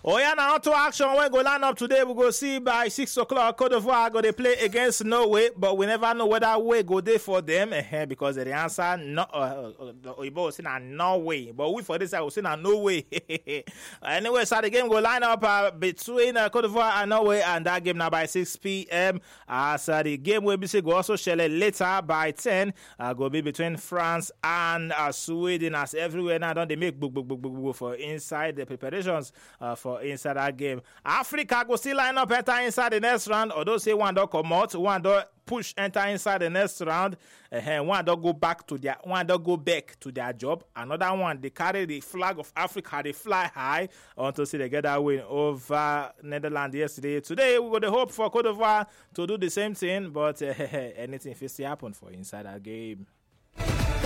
Oh yeah, now on to action. We go line up today. We go see by 6 o'clock. Cote d'Ivoire go they play against Norway, but we never know whether way go there for them because the answer no. Oyibo say na Norway, but we for this I will say na Norway. Anyway, so the game go line up between Cote d'Ivoire and Norway, and that game now by 6 p.m. As the game will be go also shell later by 10. Go be between France and Sweden. As everywhere now, don't they make book for inside the preparations for inside that game. Africa go still line up enter inside the next round. Although say one don't come out, one don't push enter inside the next round. One don't go back to their job. Another one they carry the flag of Africa. They fly high until see they get that win over Netherlands yesterday. Today we got the hope for Cote d'Ivoire to do the same thing, but anything still happen for inside that game.